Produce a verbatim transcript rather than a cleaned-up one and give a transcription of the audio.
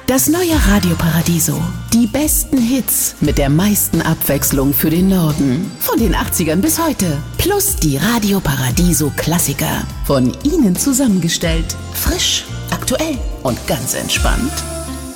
Das neue Radio Paradiso. Die besten Hits mit der meisten Abwechslung für den Norden. Von den achtzigern bis heute. Plus die Radio Paradiso Klassiker. Von Ihnen zusammengestellt. Frisch, aktuell und ganz entspannt.